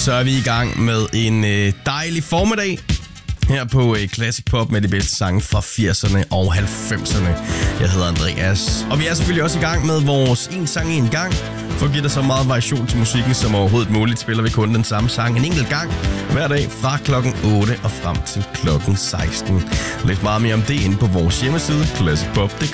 så er vi i gang med en dejlig formiddag her på Classic Pop med de bedste sange fra 80'erne og 90'erne. Jeg hedder Andreas, og vi er selvfølgelig også i gang med vores En Sang En Gang. For at give dig så meget variation til musikken som overhovedet muligt, spiller vi kun den samme sang en enkelt gang hver dag fra klokken 8 og frem til klokken 16. Læs meget mere om det inde på vores hjemmeside classicpop.dk.